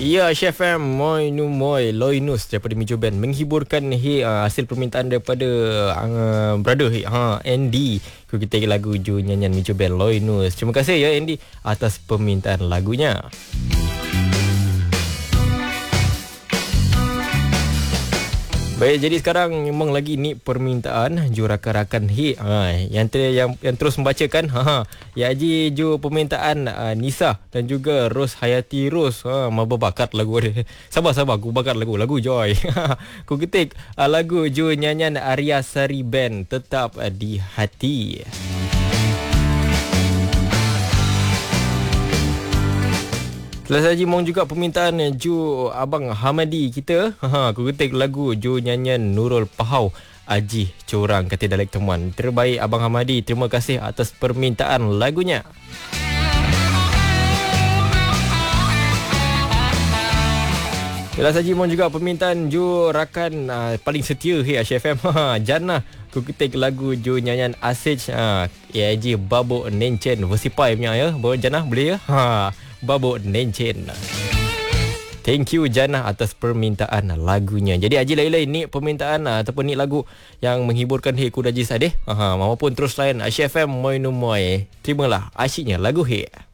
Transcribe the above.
Ya, Chef M, Moi Nu Moi, Loinus daripada Mijo Band menghiburkan hasil permintaan daripada brother Andy. Kita lagu Ju nyanyian Mijo Band Loinus. Terima kasih ya Andy atas permintaan lagunya. Baik, jadi sekarang memang lagi ni permintaan Ju rakan-rakan yang terus membacakan ya Haji Ju permintaan Nisa dan juga Ros Hayati Ros maba bakat lagu dia. Sabar aku bakat lagu Joy. Ku ketik lagu Ju nyanyian Arya Sari Band Tetap di Hati. Selesai Haji, mohon juga permintaan Ju Abang Hamadi kita. Aku ketik lagu Ju nyanyian Nurul Pahau Aji Corang Kata Dialek Temuan. Terbaik Abang Hamadi, terima kasih atas permintaan lagunya. Selesai Haji, mohon juga permintaan Ju rakan paling setia HFM Jannah. Aku ketik lagu Ju nyanyian Asij Haji Babuk Nencen versi Pai punya ya. Jannah boleh ya? Babuk Nencen. Thank you Jannah atas permintaan lagunya. Jadi Haji lain-lain ni permintaan ataupun ni lagu yang menghiburkan ku Haji Sadeh. Maupun terus lain Asyik FM Moi Nu Moi. Terimalah asyiknya lagu